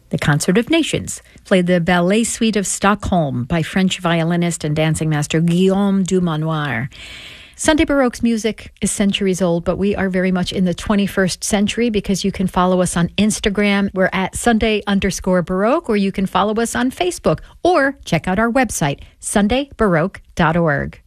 The Concert of Nations played the Ballet Suite of Stockholm by French violinist and dancing master Guillaume Dumanoir. Sunday Baroque's music is centuries old, but we are very much in the 21st century because you can follow us on Instagram. We're at Sunday_Baroque, or you can follow us on Facebook or check out our website, sundaybaroque.org.